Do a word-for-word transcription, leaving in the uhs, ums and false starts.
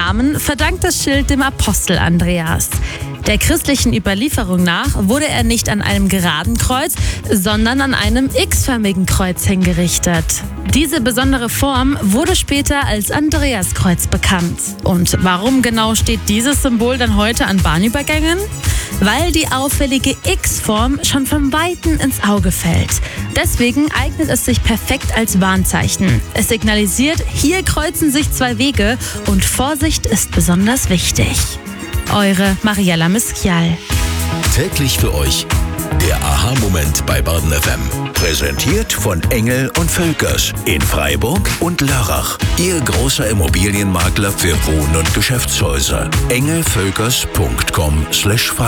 Namen verdankt das Schild dem Apostel Andreas. Der christlichen Überlieferung nach wurde er nicht an einem geraden Kreuz, sondern an einem x-förmigen Kreuz hingerichtet. Diese besondere Form wurde später als Andreaskreuz bekannt. Und warum genau steht dieses Symbol dann heute an Bahnübergängen? Weil die auffällige X-Form schon von Weitem ins Auge fällt. Deswegen eignet es sich perfekt als Warnzeichen. Es signalisiert, hier kreuzen sich zwei Wege und Vorsicht ist besonders wichtig. Eure Mariella Miskial. Täglich für euch der Aha-Moment bei Baden F M. Präsentiert von Engel und Völkers in Freiburg und Lörrach. Ihr großer Immobilienmakler für Wohn- und Geschäftshäuser. engel völkers punkt com slash